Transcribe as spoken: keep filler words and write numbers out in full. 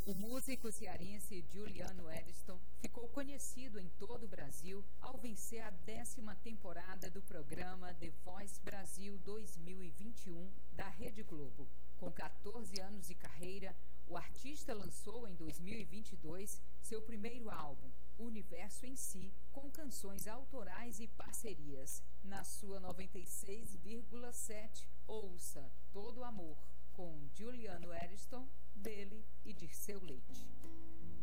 O músico cearense Juliano Eriston ficou conhecido em todo o Brasil ao vencer a décima temporada do programa The Voice Brasil dois mil e vinte e um da Rede Globo. Com quatorze anos de carreira, o artista lançou em dois mil e vinte e dois seu primeiro álbum, Universo em Si, com canções autorais e parcerias. Na sua noventa e seis vírgula sete, ouça Todo Amor, com Juliano Eriston, dele e Dirceu Leite.